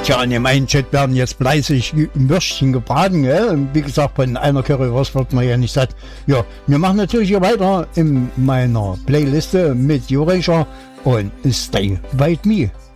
Tja, in dem einen Chat werden jetzt fleißig Würstchen gebraten. Gell? Wie gesagt, von einer Currywurst wird man ja nicht satt. Ja, wir machen natürlich hier weiter in meiner Playliste mit Jurischer und Stay With Me.